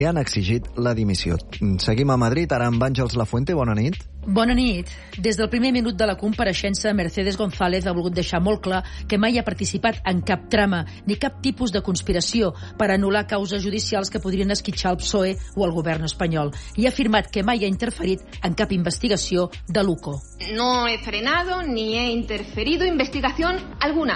i han exigit la dimissió. Seguim a Madrid, ara amb Àngels Lafuente. Bona nit. Bona nit. Des del primer minut de la compareixença, Mercedes González ha volgut deixar molt clar que mai ha participat en cap trama ni cap tipus de conspiració per anul·lar causes judicials que podrien esquitxar el PSOE o el govern espanyol, i ha afirmat que mai ha interferit en cap investigació de l'UCO. No he frenado ni he interferido investigación alguna.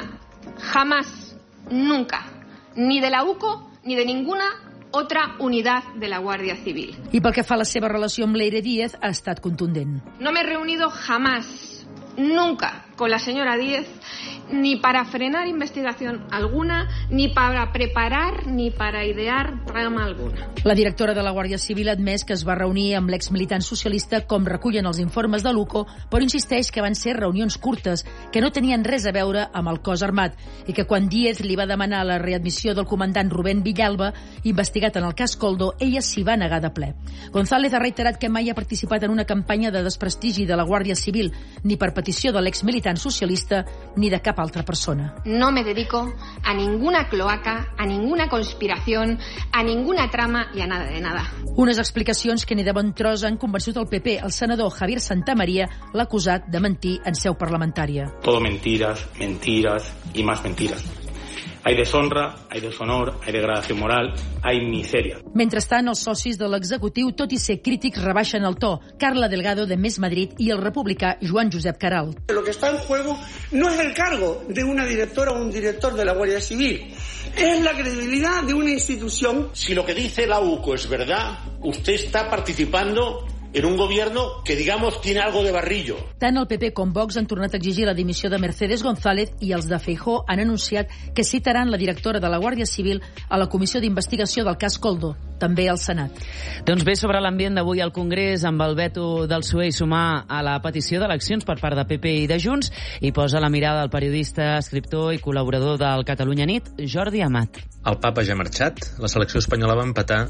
Jamás, nunca. Ni de la UCO ni de ninguna otra unidad de la Guardia Civil. I pel que fa a la seva relació amb Leire Díez, ha estat contundent. No me he reunido jamás, nunca, con la señora Díez, ni para frenar investigación alguna, ni para preparar, ni para idear trama alguna. La directora de la Guàrdia Civil ha admès que es va reunir amb l'exmilitant socialista, com recullen els informes de l'UCO, però insisteix que van ser reunions curtes, que no tenien res a veure amb el cos armat, i que quan Díez li va demanar la readmissió del comandant Rubén Villalba, investigat en el cas Koldo, ella s'hi va negar de ple. González ha reiterat que mai ha participat en una campanya de desprestigi de la Guàrdia Civil, ni per petició de l'exmilitant socialista, ni de cap altra persona. No me dedico a ninguna cloaca, a ninguna conspiración, a ninguna trama y a nada de nada. Unes explicacions que ni de bon tros han convençut el PP. El senador Javier Santamaría l'ha acusat de mentir en seu parlamentària. Todo mentiras, mentiras y más mentiras. Hay deshonra, hay deshonor, hay degradación moral, hay miseria. Mentrestant, els socis de l'executiu, tot i ser crítics, rebaixen el to. Carla Delgado, de Més Madrid, i el republicà Joan Josep Caral. Lo que está en juego no es el cargo de una directora o un director de la Guardia Civil, es la credibilidad de una institución. Si lo que dice la UCO es verdad, usted está participando en un gobierno que, digamos, tiene algo de barrillo. Tant el PP com Vox han tornat a exigir la dimissió de Mercedes González i els de Feijóo han anunciat que citaran la directora de la Guàrdia Civil a la comissió d'investigació del cas Koldo, també al Senat. Doncs bé, sobre l'ambient d'avui al Congrés, amb el veto del PSOE i sumar a la petició d'eleccions per part de PP i de Junts, hi posa la mirada el periodista, escriptor i col·laborador del Catalunya Nit, Jordi Amat. El papa ja ha marxat, la selecció espanyola va empatar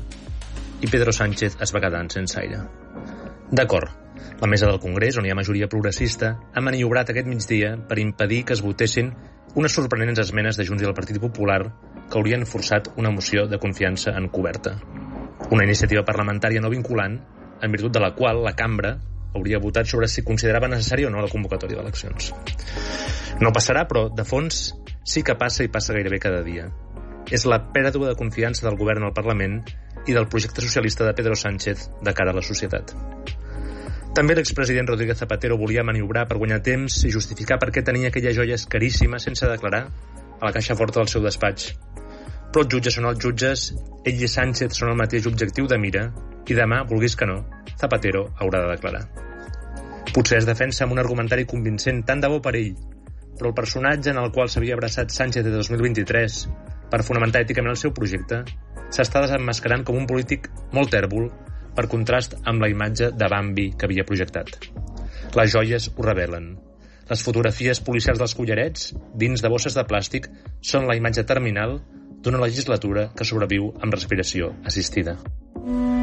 i Pedro Sánchez es va quedar sense aire. D'acord, la mesa del Congrés, on hi ha majoria progressista, ha maniobrat aquest migdia per impedir que es votessin unes sorprenents esmenes de Junts i el Partit Popular que haurien forçat una moció de confiança encoberta. Una iniciativa parlamentària no vinculant, en virtut de la qual la cambra hauria votat sobre si considerava necessari o no la convocatòria d'eleccions. No passarà, però de fons sí que passa i passa gairebé cada dia. És la pèrdua de confiança del govern al Parlament i del projecte socialista de Pedro Sánchez de cara a la societat. També l'expresident Rodríguez Zapatero volia maniobrar per guanyar temps i justificar per què tenia aquelles joies caríssimes sense declarar a la caixa forta del seu despatx. Però els jutges són els jutges, ell i Sánchez són el mateix objectiu de mira i demà, vulguis que no, Zapatero haurà de declarar. Potser es defensa amb un argumentari convincent, tant de bo per ell, però el personatge en el qual s'havia abraçat Sánchez de 2023 per fonamentar èticament el seu projecte s'està desemmascarant com un polític molt tèrbol per contrast amb la imatge de Bambi que havia projectat. Les joies ho revelen. Les fotografies policials dels collarets, dins de bosses de plàstic, són la imatge terminal d'una legislatura que sobreviu amb respiració assistida.